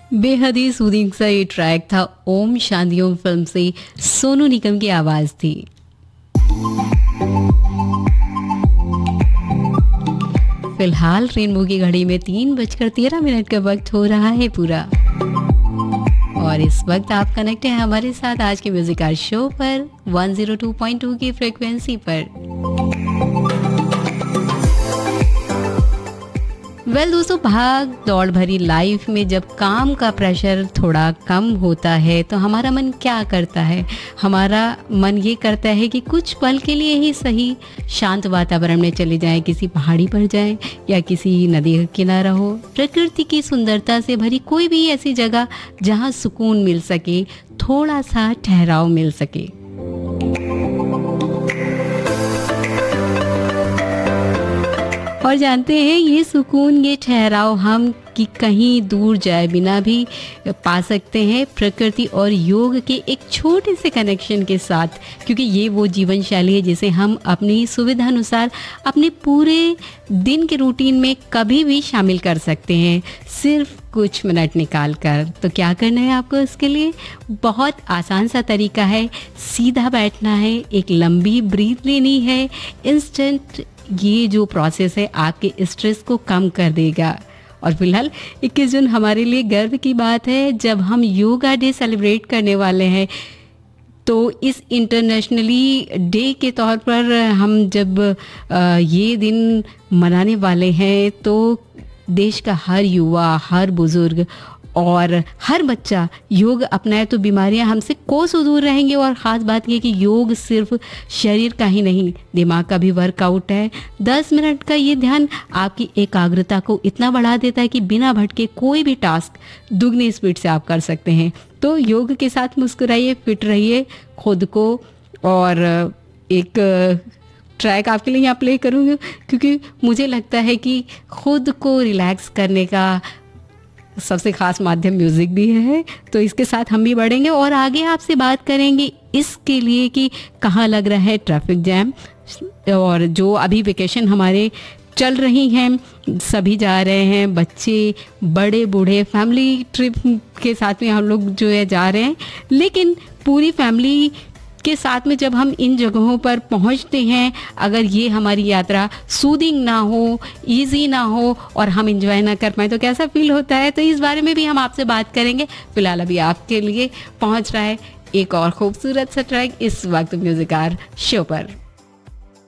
बेहद ही सूदिंग सा ये ट्रैक था। ओम शांति ओम फिल्म से सोनू निगम की आवाज थी। फिलहाल रेनबो की घड़ी में 3:13 का वक्त हो रहा है पूरा, और इस वक्त आप कनेक्ट हैं हमारे साथ आज के म्यूजिक आर शो पर 102.2 की फ्रीक्वेंसी पर। दोस्तों, भाग दौड़ भरी लाइफ में जब काम का प्रेशर थोड़ा कम होता है तो हमारा मन क्या करता है? हमारा मन ये करता है कि कुछ पल के लिए ही सही शांत वातावरण में चले जाएं, किसी पहाड़ी पर जाएं या किसी नदी का किनारा हो, प्रकृति की सुंदरता से भरी कोई भी ऐसी जगह जहां सुकून मिल सके, थोड़ा सा ठहराव मिल सके। और जानते हैं ये सुकून, ये ठहराव हम कि कहीं दूर जाए बिना भी पा सकते हैं प्रकृति और योग के एक छोटे से कनेक्शन के साथ, क्योंकि ये वो जीवन शैली है जिसे हम अपनी सुविधा अनुसार अपने पूरे दिन के रूटीन में कभी भी शामिल कर सकते हैं, सिर्फ कुछ मिनट निकाल कर। तो क्या करना है आपको इसके लिए? बहुत आसान सा तरीका है, सीधा बैठना है, एक लंबी ब्रीथ लेनी है। इंस्टेंट ये जो प्रोसेस है आपके स्ट्रेस को कम कर देगा। और फिलहाल 21 जून हमारे लिए गर्व की बात है, जब हम योगा डे सेलिब्रेट करने वाले हैं। तो इस इंटरनेशनली डे के तौर पर हम जब ये दिन मनाने वाले हैं तो देश का हर युवा, हर बुजुर्ग और हर बच्चा योग अपनाए तो बीमारियां हमसे कोसों दूर रहेंगी। और ख़ास बात यह कि योग सिर्फ शरीर का ही नहीं, दिमाग का भी वर्कआउट है। 10 मिनट का ये ध्यान आपकी एकाग्रता को इतना बढ़ा देता है कि बिना भटके कोई भी टास्क दुगनी स्पीड से आप कर सकते हैं। तो योग के साथ मुस्कुराइए, फिट रहिए खुद को। और एक ट्रैक आपके लिए यहाँ प्ले करूँगी क्योंकि मुझे लगता है कि खुद को रिलैक्स करने का सबसे खास माध्यम म्यूज़िक भी है। तो इसके साथ हम भी बढ़ेंगे और आगे आपसे बात करेंगे इसके लिए कि कहाँ लग रहा है ट्रैफिक जैम, और जो अभी वेकेशन हमारे चल रही हैं, सभी जा रहे हैं, बच्चे, बड़े बूढ़े, फैमिली ट्रिप के साथ में हम लोग जो है जा रहे हैं। लेकिन पूरी फैमिली के साथ में जब हम इन जगहों पर पहुंचते हैं, अगर ये हमारी यात्रा सूदिंग ना हो, इजी ना हो और हम एंजॉय ना कर पाए तो कैसा फील होता है? तो इस बारे में भी हम आपसे बात करेंगे। फिलहाल अभी आपके लिए पहुंच रहा है एक और खूबसूरत सा ट्रैक इस वक्त म्यूजिक आर शो पर।